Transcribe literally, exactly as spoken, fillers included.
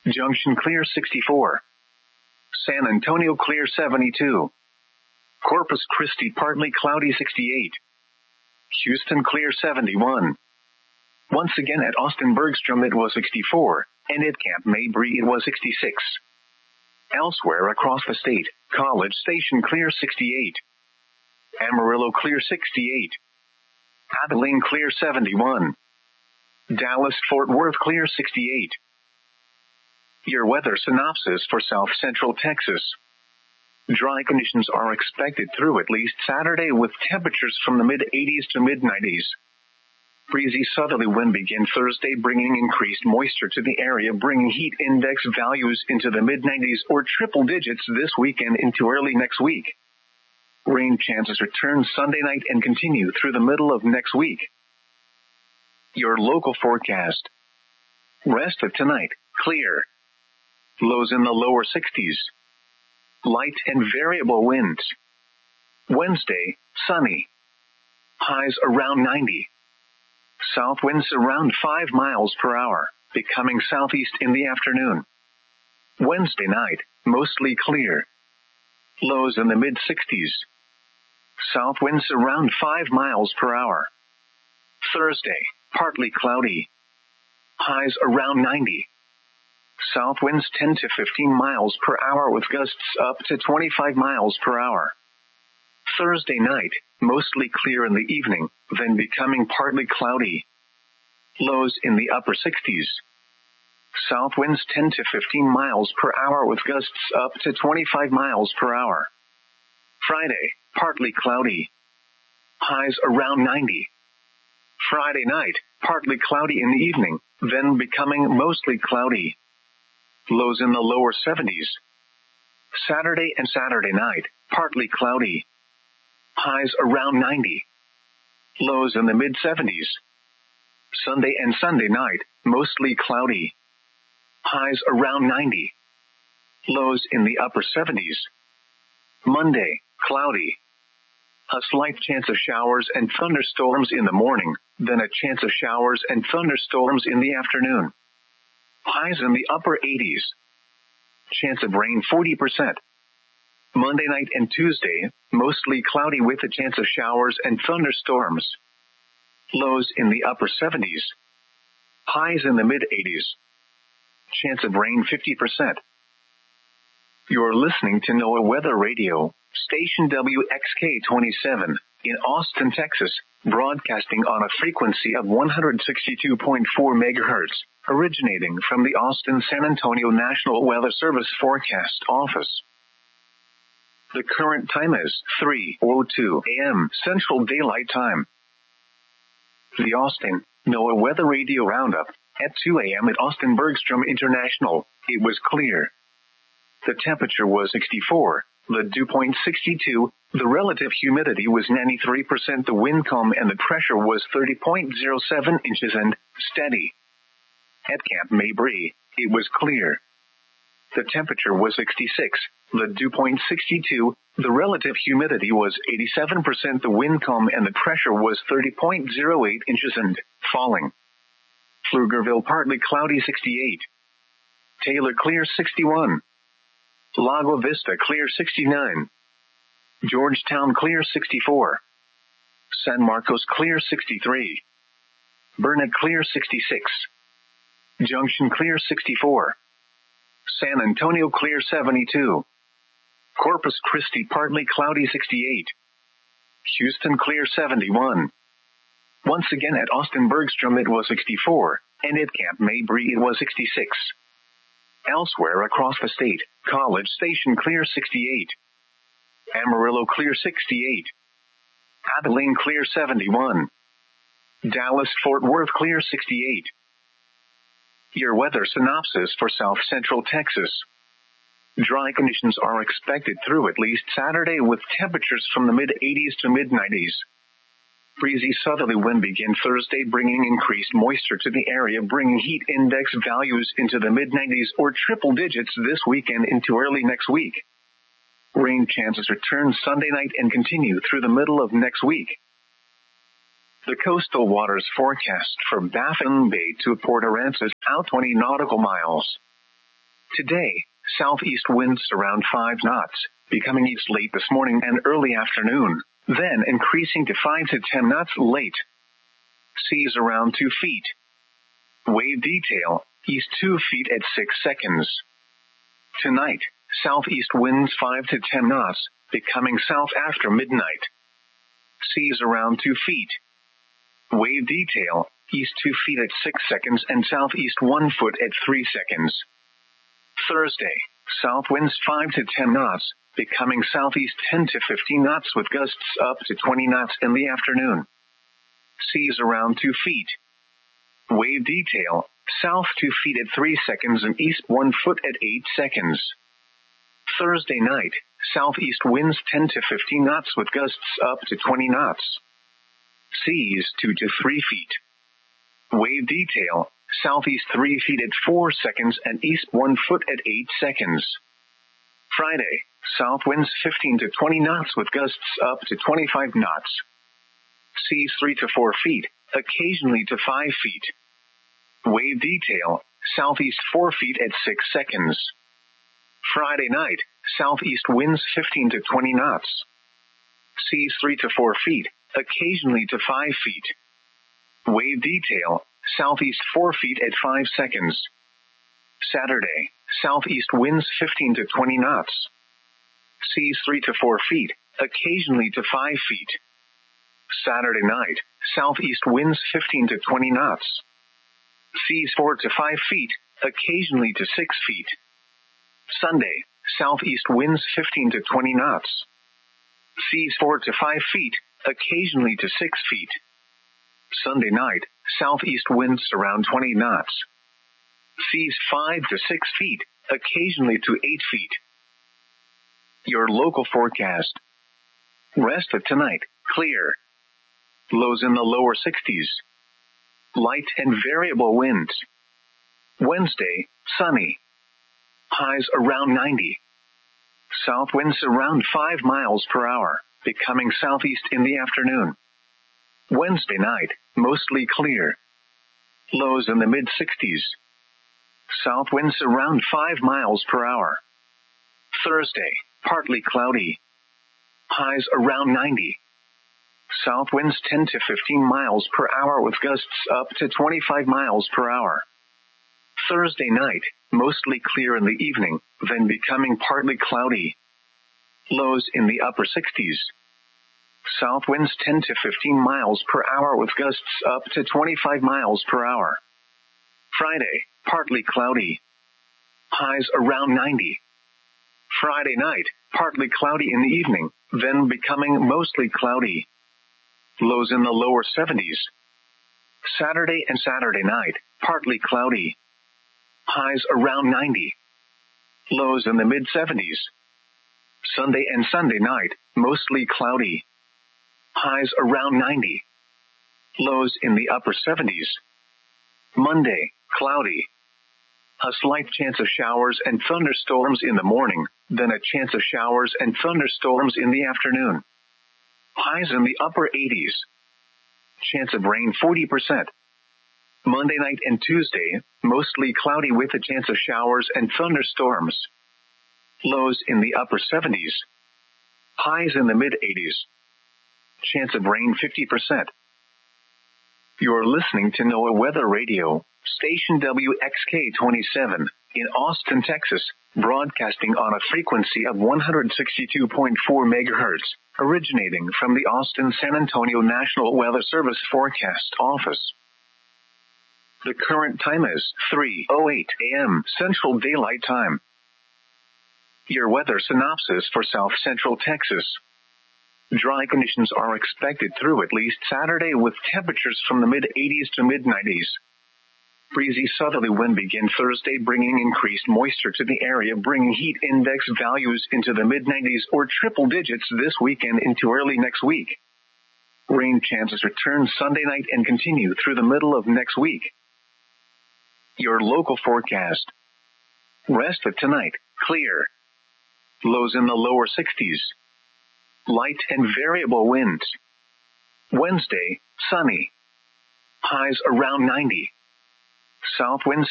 Junction clear sixty-four. San Antonio clear seventy-two. Corpus Christi partly cloudy sixty-eight. Houston clear seventy-one. Once again at Austin Bergstrom it was sixty-four, and at Camp Mabry it was sixty-six. Elsewhere across the state, College Station clear sixty-eight. Amarillo clear sixty-eight. Abilene clear seventy-one. Dallas-Fort Worth clear sixty-eight. Your weather synopsis for South Central Texas. Dry conditions are expected through at least Saturday with temperatures from the mid-eighties to mid-nineties. Breezy southerly wind begin Thursday bringing increased moisture to the area, bringing heat index values into the mid-nineties or triple digits this weekend into early next week. Rain chances return Sunday night and continue through the middle of next week. Your local forecast. Rest of tonight, clear. Lows in the lower sixties. Light and variable winds. Wednesday, sunny. Highs around ninety. South winds around five miles per hour, becoming southeast in the afternoon. Wednesday night, mostly clear. Lows in the mid-sixties. South winds around five miles per hour. Thursday, partly cloudy. Highs around ninety. South winds ten to fifteen miles per hour with gusts up to twenty-five miles per hour. Thursday night, mostly clear in the evening, then becoming partly cloudy. Lows in the upper sixties. South winds ten to fifteen miles per hour with gusts up to twenty-five miles per hour. Friday, partly cloudy. Highs around ninety. Friday night, partly cloudy in the evening, then becoming mostly cloudy. Lows in the lower seventies. Saturday and Saturday night, partly cloudy. Highs around ninety. Lows in the mid-seventies. Sunday and Sunday night, mostly cloudy. Highs around ninety. Lows in the upper seventies. Monday, cloudy. A slight chance of showers and thunderstorms in the morning, then a chance of showers and thunderstorms in the afternoon. Highs in the upper eighties. Chance of rain forty percent. Monday night and Tuesday, mostly cloudy with a chance of showers and thunderstorms. Lows in the upper seventies. Highs in the mid-eighties. Chance of rain fifty percent. You're listening to NOAA Weather Radio, station W X K twenty-seven, in Austin, Texas, broadcasting on a frequency of one hundred sixty-two point four megahertz, originating from the Austin-San Antonio National Weather Service Forecast Office. The current time is three oh two a.m. Central Daylight Time. The Austin NOAA Weather Radio Roundup. At two a.m. at Austin Bergstrom International, it was clear. The temperature was sixty-four, the dew point sixty-two, the relative humidity was ninety-three percent, the wind calm and the pressure was thirty point oh seven inches and steady. At Camp Mabry, it was clear. The temperature was sixty-six, the dew point sixty-two, the relative humidity was eighty-seven percent, the wind calm and the pressure was thirty point oh eight inches and falling. Pflugerville partly cloudy sixty-eight. Taylor clear sixty-one. Lago Vista clear sixty-nine. Georgetown clear sixty-four. San Marcos clear sixty-three. Burnet clear sixty-six. Junction clear sixty-four. San Antonio clear seventy-two. Corpus Christi partly cloudy sixty-eight. Houston clear seventy-one. Once again at Austin Bergstrom it was sixty-four, and at Camp Mabry it was sixty-six. Elsewhere across the state, College Station clear sixty-eight. Amarillo clear sixty-eight. Abilene clear seventy-one. Dallas-Fort Worth clear sixty-eight. Your weather synopsis for South Central Texas. Dry conditions are expected through at least Saturday with temperatures from the mid-eighties to mid-nineties. Breezy southerly wind begin Thursday bringing increased moisture to the area, bringing heat index values into the mid-nineties or triple digits this weekend into early next week. Rain chances return Sunday night and continue through the middle of next week. The coastal waters forecast for Baffin Bay to Port Aransas out twenty nautical miles. Today, southeast winds around five knots, becoming east late this morning and early afternoon, then increasing to five to ten knots late. Seas around two feet. Wave detail, east two feet at six seconds. Tonight, southeast winds five to ten knots, becoming south after midnight. Seas around two feet. Wave detail, east two feet at six seconds and southeast one foot at three seconds. Thursday, south winds five to ten knots, becoming southeast ten to fifteen knots with gusts up to twenty knots in the afternoon. Seas around two feet. Wave detail, south two feet at three seconds and east one foot at eight seconds. Thursday night, southeast winds ten to fifteen knots with gusts up to twenty knots. Seas two to three feet. Wave detail, southeast three feet at four seconds and east one foot at eight seconds. Friday, south winds fifteen to twenty knots with gusts up to twenty-five knots. Seas three to four feet, occasionally to five feet. Wave detail, southeast four feet at six seconds. Friday night, southeast winds fifteen to twenty knots. Seas three to four feet, occasionally to five feet. Wave detail, southeast four feet at five seconds. Saturday, southeast winds fifteen to twenty knots. Seas three to four feet, occasionally to five feet. Saturday night, southeast winds fifteen to twenty knots. Seas four to five feet, occasionally to six feet. Sunday, southeast winds fifteen to twenty knots. Seas four to five feet, occasionally to six feet. Sunday night, southeast winds around twenty knots. Seas five to six feet, occasionally to eight feet. Your local forecast. Rest of tonight, clear. Lows in the lower sixties. Light and variable winds. Wednesday, sunny. Highs around ninety. South winds around five miles per hour, becoming southeast in the afternoon. Wednesday night, mostly clear. Lows in the mid-sixties. South winds around five miles per hour. Thursday, partly cloudy. Highs around ninety. South winds ten to fifteen miles per hour with gusts up to twenty-five miles per hour. Thursday night, mostly clear in the evening, then becoming partly cloudy. Lows in the upper sixties. South winds ten to fifteen miles per hour with gusts up to twenty-five miles per hour. Friday, partly cloudy. Highs around ninety. Friday night, partly cloudy in the evening, then becoming mostly cloudy. Lows in the lower seventies. Saturday and Saturday night, partly cloudy. Highs around ninety. Lows in the mid-seventies. Sunday and Sunday night, mostly cloudy. Highs around ninety. Lows in the upper seventies. Monday, cloudy. A slight chance of showers and thunderstorms in the morning, then a chance of showers and thunderstorms in the afternoon. Highs in the upper eighties. Chance of rain forty percent. Monday night and Tuesday, mostly cloudy with a chance of showers and thunderstorms. Lows in the upper seventies. Highs in the mid-eighties. Chance of rain fifty percent. You're listening to NOAA Weather Radio, station W X K twenty-seven, in Austin, Texas, broadcasting on a frequency of one hundred sixty-two point four megahertz, originating from the Austin-San Antonio National Weather Service Forecast Office. The current time is three oh eight a.m. Central Daylight Time. Your weather synopsis for South Central Texas. Dry conditions are expected through at least Saturday with temperatures from the mid-eighties to mid-nineties. Breezy southerly wind begin Thursday, bringing increased moisture to the area, bringing heat index values into the mid-nineties or triple digits this weekend into early next week. Rain chances return Sunday night and continue through the middle of next week. Your local forecast. Rest of tonight, clear. Lows in the lower sixties. Light and variable winds. Wednesday, sunny. Highs around ninety. South winds